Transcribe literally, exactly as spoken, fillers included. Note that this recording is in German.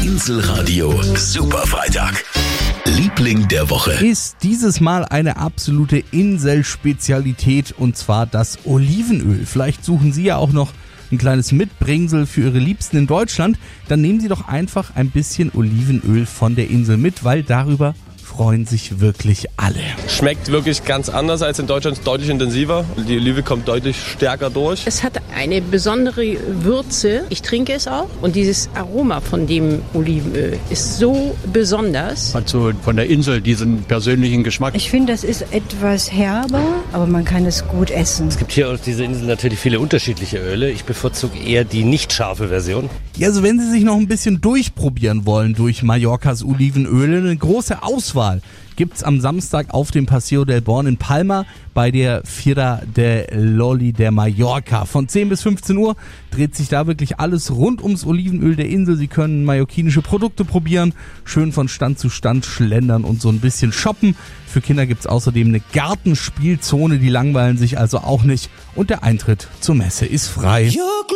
Inselradio Superfreitag. Liebling der Woche. Ist dieses Mal eine absolute Inselspezialität, und zwar das Olivenöl. Vielleicht suchen Sie ja auch noch ein kleines Mitbringsel für Ihre Liebsten in Deutschland. Dann nehmen Sie doch einfach ein bisschen Olivenöl von der Insel mit, weil darüber freuen sich wirklich alle. Schmeckt wirklich ganz anders als in Deutschland, deutlich intensiver. Die Olive kommt deutlich stärker durch. Es hat eine besondere Würze. Ich trinke es auch. Und dieses Aroma von dem Olivenöl ist so besonders. Hat so von der Insel diesen persönlichen Geschmack. Ich finde, das ist etwas herber, aber man kann es gut essen. Es gibt hier auf dieser Insel natürlich viele unterschiedliche Öle. Ich bevorzuge eher die nicht scharfe Version. Ja, also wenn Sie sich noch ein bisschen durchprobieren wollen durch Mallorcas Olivenöle, eine große Auswahl gibt's am Samstag auf dem Paseo del Born in Palma bei der Fira de l'Oli de Mallorca. Von zehn bis fünfzehn Uhr dreht sich da wirklich alles rund ums Olivenöl der Insel. Sie können mallorquinische Produkte probieren, schön von Stand zu Stand schlendern und so ein bisschen shoppen. Für Kinder gibt's außerdem eine Gartenspielzone, die langweilen sich also auch nicht. Und der Eintritt zur Messe ist frei.